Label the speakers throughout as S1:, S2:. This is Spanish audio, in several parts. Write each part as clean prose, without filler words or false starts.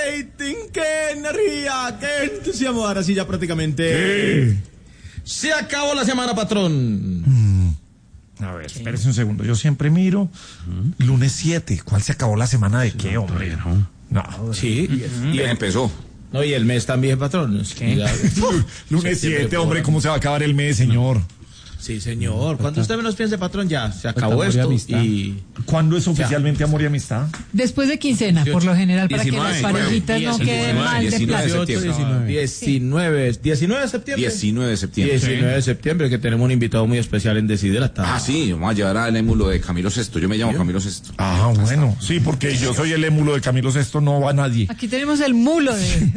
S1: rating, qué energía, qué entusiasmo. Ahora sí, ya prácticamente.
S2: ¿Qué?
S1: Se acabó la semana, patrón.
S2: A ver, espérese un segundo. Yo siempre miro. Lunes 7. ¿Cuál se acabó la semana de qué, hombre? No.
S1: Sí.
S3: Y empezó.
S1: No, y el mes también, patrón.
S2: Lunes 7, hombre, ¿cómo se va a acabar el mes, señor?
S1: Sí, señor. Cuando usted menos piense, patrón, ya se acabó esto. Y
S2: ¿cuándo es oficialmente Amor y Amistad?
S4: Después de quincena, por lo general, para
S3: 19,
S4: que las parejitas no queden mal de
S3: 19 de
S4: plata.
S3: septiembre.
S1: 19 de septiembre.
S3: 19 de septiembre.
S1: 19 de septiembre, que tenemos un invitado muy especial en Desiderata.
S3: Ah, sí, vamos a llevar al émulo de Camilo VI. Yo me llamo Camilo VI.
S2: Ah, bueno. Sí, porque yo soy el émulo de Camilo VI, no va nadie.
S4: Aquí tenemos el mulo de...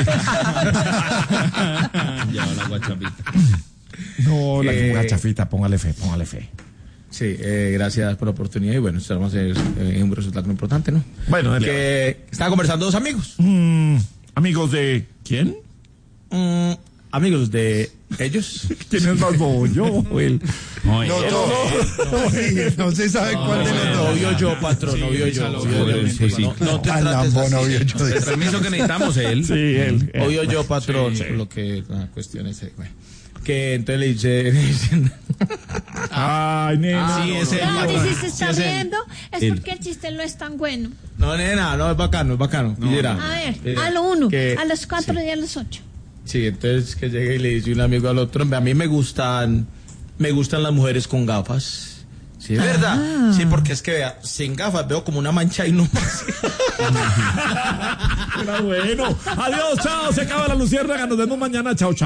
S1: Ya la guachapita.
S2: No, la guachafita, póngale fe.
S1: Sí, gracias por la oportunidad y bueno, estamos en un resultado muy importante, ¿no?
S2: Bueno, dale.
S1: Que estaban conversando dos amigos.
S2: ¿Amigos de quién?
S1: Amigos de ellos.
S2: ¿Quién es más bobo, yo o él?
S5: No,
S6: No se sabe cuál de los dos.
S1: Obvio yo, patrón, obvio yo. No te
S6: Al
S1: trates
S6: lambón,
S1: así.
S6: obvio yo.
S5: El permiso que necesitamos él.
S2: Sí, él.
S1: Obvio yo, patrón. Lo que la cuestión es, bueno, que entonces le dicen
S2: Ay, nena.
S1: sí, ese
S7: No, y si se está riendo, es porque el chiste no es tan bueno.
S1: No, nena, no, es bacano. Mira,
S7: A ver, a lo 1,
S1: que-
S7: a los 4
S1: sí.
S7: y a los 8.
S1: Sí, entonces que llega y le dice un amigo al otro, a mí me gustan las mujeres con gafas. Sí, es verdad. Sí, porque es que vea, sin gafas veo como una mancha y no más.
S2: Era bueno. Adiós, chao. Se acaba la luciérnaga. Nos vemos mañana. Chao, chao.